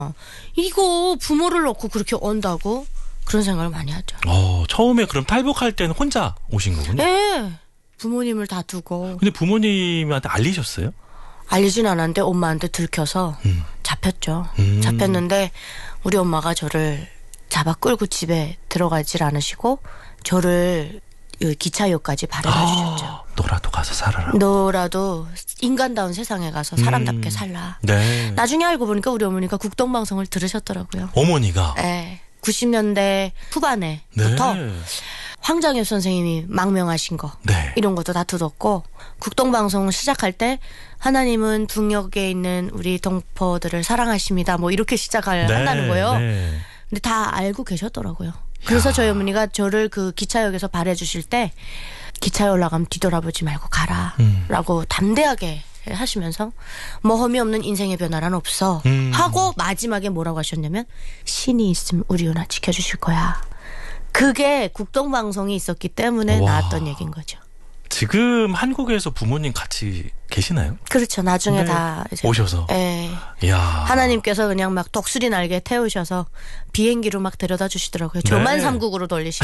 이거 부모를 놓고 그렇게 온다고? 그런 생각을 많이 하죠. 처음에 그럼 탈북할 때는 혼자 오신 거군요? 네. 부모님을 다 두고. 근데 부모님한테 알리셨어요? 알리진 않았는데 엄마한테 들켜서 잡혔죠. 잡혔는데 우리 엄마가 저를 잡아 끌고 집에 들어가질 않으시고 저를 기차역까지 바래다 주셨죠. 너라도 가서 살아라. 너라도 인간다운 세상에 가서 사람답게 살라. 네. 나중에 알고 보니까 우리 어머니가 국동방송을 들으셨더라고요. 어머니가? 네. 90년대 후반에부터 네. 황장엽 선생님이 망명하신 거 네. 이런 것도 다 들었고 국동방송 시작할 때 하나님은 북녘에 있는 우리 동포들을 사랑하십니다. 뭐 이렇게 시작을 네. 한다는 거예요. 네. 근데 다 알고 계셨더라고요. 그래서 저희 어머니가 저를 그 기차역에서 발해 주실 때 기차에 올라가면 뒤돌아보지 말고 가라 라고 담대하게 하시면서 뭐 험이 없는 인생의 변화란 없어 하고 마지막에 뭐라고 하셨냐면 신이 있으면 우리 유나 지켜주실 거야. 그게 국동방송이 있었기 때문에 나왔던 얘기인 거죠. 지금 한국에서 부모님 같이 계시나요? 그렇죠. 나중에 네. 다 이제 오셔서. 예. 이야. 하나님께서 그냥 막 독수리 날개 태우셔서 비행기로 막 데려다 주시더라고요. 저만 네. 삼국으로 돌리시고.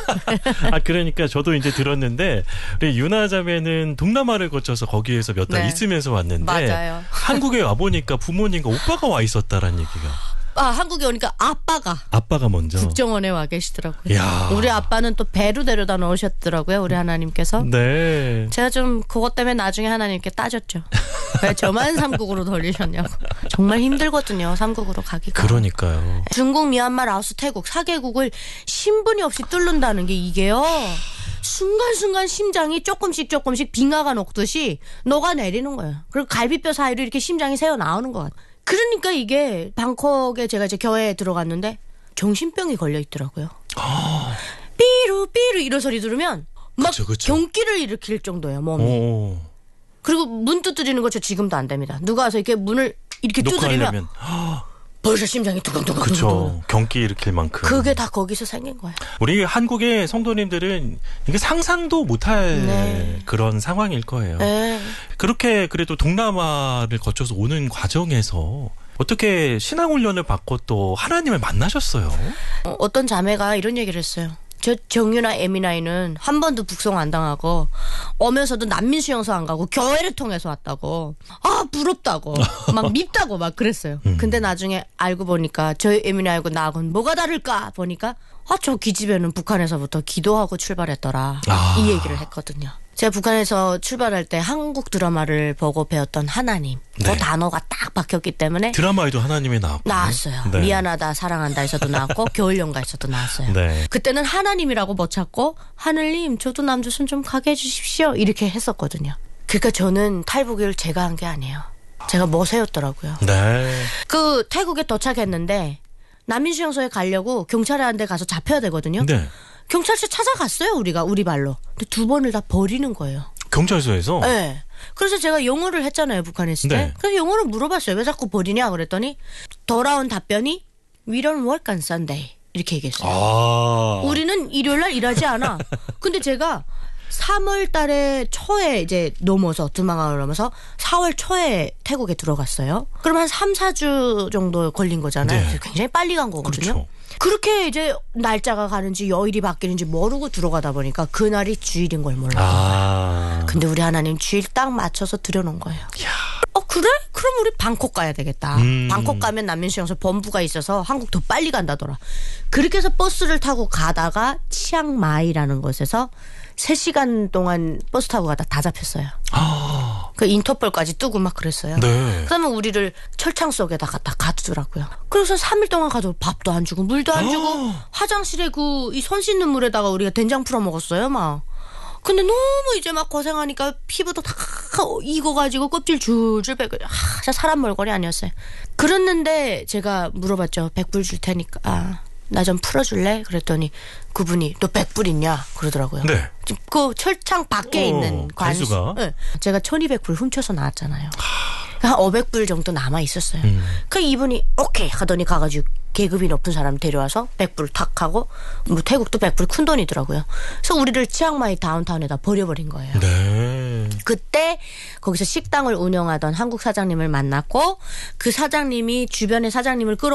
그러니까 저도 이제 들었는데 우리 유나 자매는 동남아를 거쳐서 거기에서 몇 달 네. 있으면서 왔는데 맞아요. 한국에 와 보니까 부모님과 오빠가 와 있었다라는 얘기가. 한국에 오니까 아빠가 먼저. 국정원에 와 계시더라고요. 이야. 우리 아빠는 또 배로 데려다 놓으셨더라고요. 우리 하나님께서. 네. 제가 좀 그것 때문에 나중에 하나님께 따졌죠. 왜 저만 삼국으로 돌리셨냐고. 정말 힘들거든요. 삼국으로 가기가. 그러니까요. 중국, 미얀마, 라오스, 태국 4개국을 신분이 없이 뚫는다는 게 이게요. 순간순간 심장이 조금씩 빙하가 녹듯이 녹아내리는 거예요. 그리고 갈비뼈 사이로 이렇게 심장이 새어 나오는 것 같아요. 그러니까 이게 방콕에 제가 이제 교회에 들어갔는데 정신병이 걸려 있더라고요. 삐루 이런 소리 들으면 막 그쵸. 경기를 일으킬 정도예요, 몸이. 그리고 문 두드리는 거 저 지금도 안 됩니다. 누가 와서 이렇게 문을 이렇게 두드리면 녹화하려면. 벌써 심장이 두근두근. 그렇죠. 경기 일으킬 만큼. 그게 다 거기서 생긴 거예요. 우리 한국의 성도님들은 이게 상상도 못할 네. 그런 상황일 거예요. 네. 그렇게 그래도 동남아를 거쳐서 오는 과정에서 어떻게 신앙훈련을 받고 또 하나님을 만나셨어요? 어떤 자매가 이런 얘기를 했어요. 저 정유나 에미나이는 한 번도 북송 안 당하고 오면서도 난민 수용소 안 가고 교회를 통해서 왔다고. 부럽다고. 막 밉다고 막 그랬어요. 근데 나중에 알고 보니까 저희 에미나이하고 나하고는 뭐가 다를까 보니까 저 기집애는 북한에서부터 기도하고 출발했더라. 이 얘기를 했거든요. 제가 북한에서 출발할 때 한국 드라마를 보고 배웠던 하나님. 네. 그 단어가 딱 박혔기 때문에 드라마에도 하나님이 나왔고. 나왔어요. 네. 미안하다 사랑한다에서도 나왔고 겨울연가에서도 나왔어요. 네. 그때는 하나님이라고 못 찾고 하늘님 저도 남조선 좀 가게 해주십시오 이렇게 했었거든요. 그러니까 저는 탈북을 제가 한 게 아니에요. 제가 모세였더라고요. 네. 그 태국에 도착했는데 난민수용소에 가려고 경찰에 한 대 가서 잡혀야 되거든요. 네. 경찰서 찾아갔어요 우리가 우리 발로. 근데 두 번을 다 버리는 거예요. 경찰서에서? 네. 그래서 제가 영어를 했잖아요 북한에 있을 때. 네. 그래서 영어를 물어봤어요. 왜 자꾸 버리냐 그랬더니 돌아온 답변이 We don't work on Sunday 이렇게 얘기했어요. 우리는 일요일날 일하지 않아. 근데 제가 3월 달에 초에 이제 넘어서 두망항을 넘어서 4월 초에 태국에 들어갔어요. 그럼 한 3, 4주 정도 걸린 거잖아요. 네. 굉장히 빨리 간 거거든요. 그렇죠. 그렇게 이제 날짜가 가는지 여일이 바뀌는지 모르고 들어가다 보니까 그날이 주일인 걸 몰랐어요. 근데 우리 하나님 주일 딱 맞춰서 들여놓은 거예요. 그래? 그럼 우리 방콕 가야 되겠다. 방콕 가면 난민수용소 본부가 있어서 한국 더 빨리 간다더라. 그렇게 해서 버스를 타고 가다가 치앙마이라는 곳에서 3시간 동안 버스 타고 가다 다 잡혔어요. 그 인터폴까지 뜨고 막 그랬어요. 네. 그러면 우리를 철창 속에다가 다 가두더라고요. 그래서 3일 동안 가도 밥도 안 주고 물도 안 주고 화장실에 이 손 씻는 물에다가 우리가 된장 풀어 먹었어요 막. 근데 너무 이제 막 고생하니까 피부도 다 익어가지고 껍질 줄줄 빼고 진짜 사람 몰골이 아니었어요. 그랬는데 제가 물어봤죠. 100불 줄 테니까 나 좀 풀어줄래? 그랬더니 그분이 너 100불 있냐? 그러더라고요. 네. 그 철창 밖에 있는 관수가. 네. 제가 1200불 훔쳐서 나왔잖아요. 한 500불 정도 남아 있었어요. 그 이분이 오케이 하더니 가가지고 계급이 높은 사람 데려와서 100불 탁 하고 뭐 태국도 100불 큰 돈이더라고요. 그래서 우리를 치앙마이 다운타운에다 버려버린 거예요. 네. 그때 거기서 식당을 운영하던 한국 사장님을 만났고 그 사장님이 주변의 사장님을 끌어